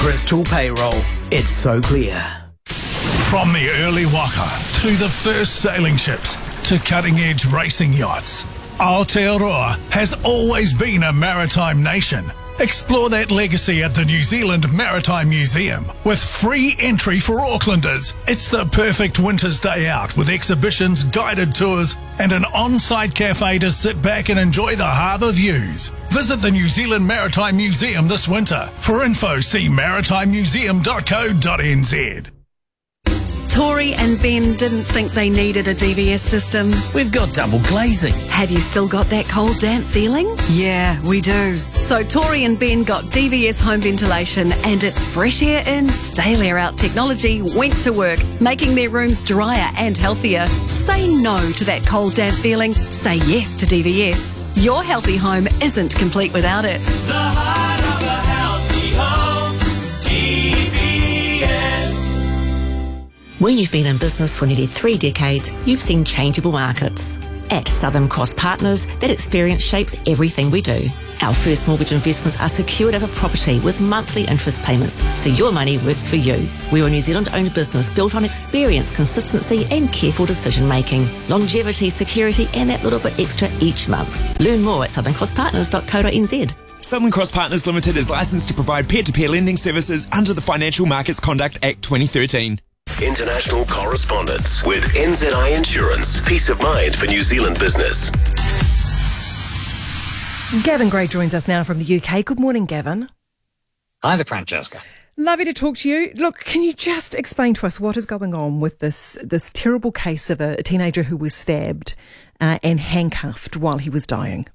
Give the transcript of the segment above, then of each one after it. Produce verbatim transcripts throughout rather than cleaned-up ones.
Crystal Payroll. It's so clear. From the early waka to the first sailing ships to cutting-edge racing yachts, Aotearoa has always been a maritime nation. Explore that legacy at the New Zealand Maritime Museum with free entry for Aucklanders. It's the perfect winter's day out with exhibitions, guided tours and an on-site cafe to sit back and enjoy the harbour views. Visit the New Zealand Maritime Museum this winter. For info, see maritime museum dot co dot n z. Tori and Ben didn't think they needed a D V S system. We've got double glazing. Have you still got that cold, damp feeling? Yeah, we do. So Tori and Ben got D V S home ventilation, and its fresh air in, stale air out technology went to work, making their rooms drier and healthier. Say no to that cold, damp feeling. Say yes to D V S. Your healthy home isn't complete without it. The heart of a healthy home, D V S. When you've been in business for nearly three decades, you've seen changeable markets. At Southern Cross Partners, that experience shapes everything we do. Our first mortgage investments are secured over property with monthly interest payments, so your money works for you. We're a New Zealand-owned business built on experience, consistency and careful decision-making. Longevity, security and that little bit extra each month. Learn more at southern cross partners dot co dot n z. Southern Cross Partners Limited is licensed to provide peer-to-peer lending services under the Financial Markets Conduct Act twenty thirteen. International correspondence with N Z I Insurance. Peace of mind for New Zealand business. Gavin Gray joins us now from the U K. Good morning, Gavin. Hi there, Francesca. Lovely to talk to you. Look, can you just explain to us what is going on with this this terrible case of a teenager who was stabbed uh, and handcuffed while he was dying?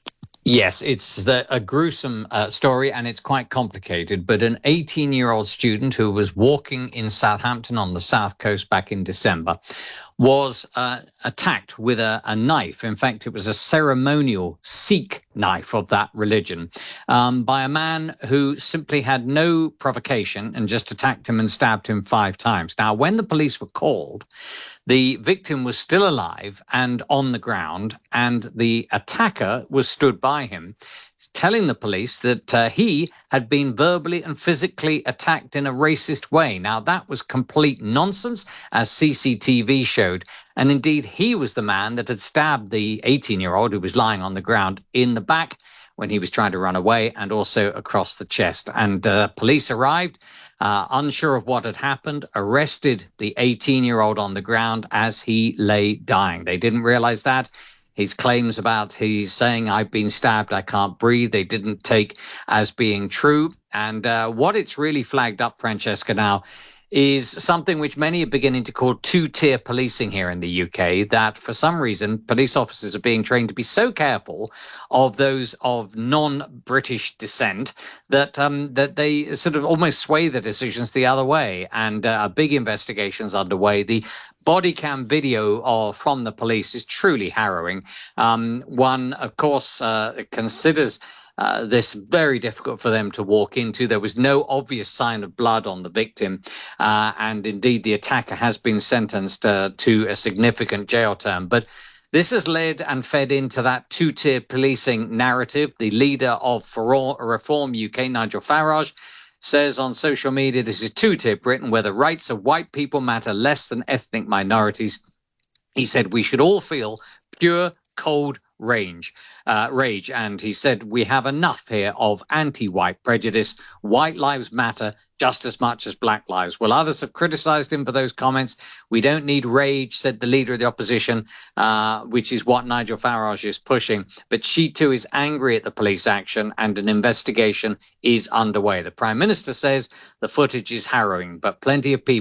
Yes, it's the, a gruesome uh, story, and it's quite complicated. But an eighteen-year-old student who was walking in Southampton on the south coast back in December was uh, attacked with a, a knife. In fact, it was a ceremonial Sikh knife of that religion um, by a man who simply had no provocation and just attacked him and stabbed him five times. Now, when the police were called, the victim was still alive and on the ground, and the attacker was stood by him, telling the police that uh, he had been verbally and physically attacked in a racist way. Now, that was complete nonsense, as C C T V showed. And indeed, he was the man that had stabbed the eighteen-year-old who was lying on the ground in the back when he was trying to run away, and also across the chest. And uh, police arrived, uh, unsure of what had happened, arrested the eighteen-year-old on the ground as he lay dying. They didn't realize that. His claims about he's saying, I've been stabbed, I can't breathe, they didn't take as being true. And uh, what it's really flagged up, Francesca, now is something which many are beginning to call two-tier policing here in the U K, that for some reason police officers are being trained to be so careful of those of non-British descent that um, that they sort of almost sway the decisions the other way. And uh, a big investigation's underway. The body cam video of, from the police is truly harrowing. Um, one, of course, uh, considers Uh, this very difficult for them to walk into. There was no obvious sign of blood on the victim. Uh, and indeed, the attacker has been sentenced uh, to a significant jail term. But this has led and fed into that two-tier policing narrative. The leader of Reform U K, Nigel Farage, says on social media, this is two-tier Britain, where the rights of white people matter less than ethnic minorities. He said we should all feel pure, cold range, uh, rage. And he said, we have enough here of anti-white prejudice. White lives matter just as much as black lives. Well, others have criticized him for those comments. We don't need rage, said the leader of the opposition, uh, which is what Nigel Farage is pushing. But she too is angry at the police action, and an investigation is underway. The Prime Minister says the footage is harrowing, but plenty of people